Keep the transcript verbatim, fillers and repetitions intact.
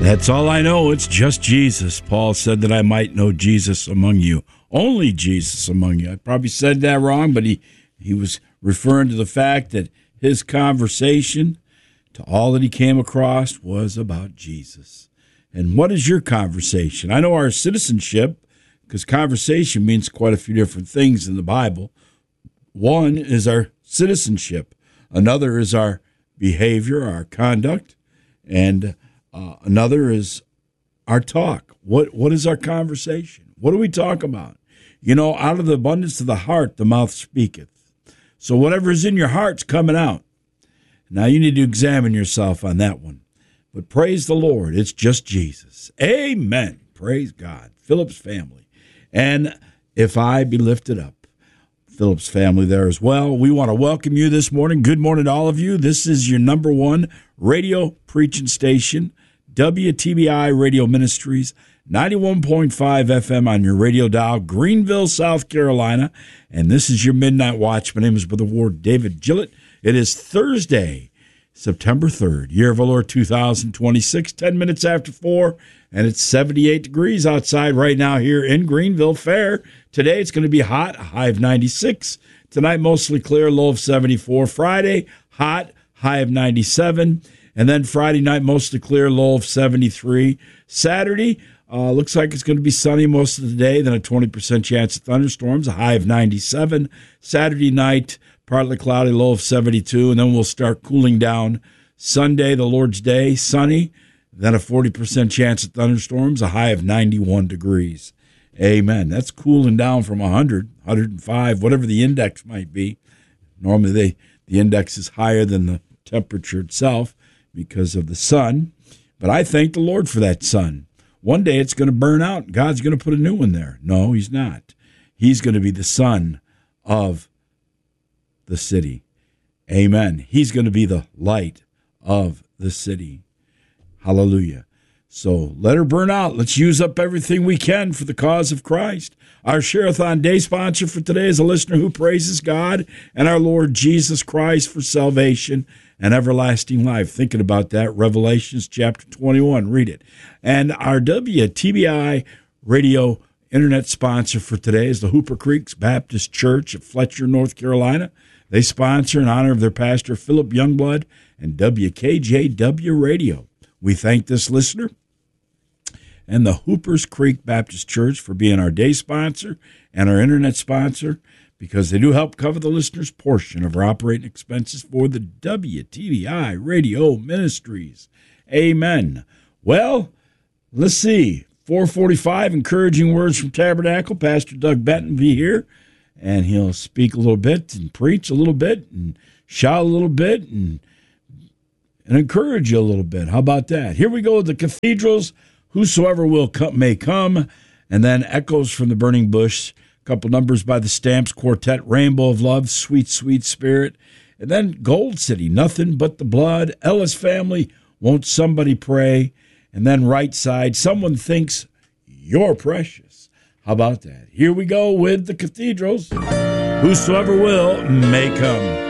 That's all I know. It's just Jesus. Paul said that I might know Jesus among you. Only Jesus among you. I probably said that wrong, but he, he was referring to the fact that his conversation to all that he came across was about Jesus. And what is your conversation? I know our citizenship, because conversation means quite a few different things in the Bible. One is our citizenship. Another is our behavior, our conduct. And uh, another is our talk. What What is our conversation? What do we talk about? You know, out of the abundance of the heart, the mouth speaketh. So whatever is in your heart's coming out. Now you need to examine yourself on that one. But praise the Lord, it's just Jesus. Amen. Praise God. Philip's family. And if I be lifted up, Philip's family there as well. We want to welcome you this morning. Good morning to all of you. This is your number one radio preaching station, W T B I Radio Ministries, ninety-one point five F M on your radio dial, Greenville, South Carolina. And this is your Midnight Watch. My name is Brother Ward David Gillett. It is Thursday, September third, year of our Lord two thousand twenty-six, ten minutes after four, and it's seventy-eight degrees outside right now here in Greenville Fair. Today it's going to be hot, a high of ninety-six. Tonight mostly clear, low of seventy-four. Friday, hot, high of ninety-seven. And then Friday night mostly clear, low of seventy-three. Saturday, uh, looks like it's going to be sunny most of the day, then a twenty percent chance of thunderstorms, a high of ninety-seven. Saturday night, partly cloudy, low of seventy-two, and then we'll start cooling down. Sunday, the Lord's Day, sunny, then a forty percent chance of thunderstorms, a high of ninety-one degrees. Amen. That's cooling down from one hundred, one hundred five, whatever the index might be. Normally, they, the index is higher than the temperature itself because of the sun. But I thank the Lord for that sun. One day it's going to burn out. God's going to put a new one there. No, he's not. He's going to be the sun of the city. Amen. He's going to be the light of the city. Hallelujah. So let her burn out. Let's use up everything we can for the cause of Christ. Our Share-a-thon Day sponsor for today is a listener who praises God and our Lord Jesus Christ for salvation and everlasting life. Thinking about that, Revelations chapter twenty-one. Read it. And our W T B I radio internet sponsor for today is the Hooper Creeks Baptist Church of Fletcher, North Carolina. They sponsor in honor of their pastor, Philip Youngblood, and W K J W Radio. We thank this listener and the Hoopers Creek Baptist Church for being our day sponsor and our internet sponsor, because they do help cover the listener's portion of our operating expenses for the W T B I Radio Ministries. Amen. Well, let's see. four forty-five, encouraging words from Tabernacle. Pastor Doug Benton will be here, and he'll speak a little bit and preach a little bit and shout a little bit and, and encourage you a little bit. How about that? Here we go with the cathedrals. Whosoever will come may come, and then Echoes from the Burning Bush, a couple numbers by the Stamps Quartet, Rainbow of Love, Sweet, Sweet Spirit, and then Gold City, Nothing But the Blood, Ellis Family, Won't Somebody Pray, and then Right Side, Someone Thinks You're Precious. How about that? Here we go with the cathedrals. Whosoever will may come.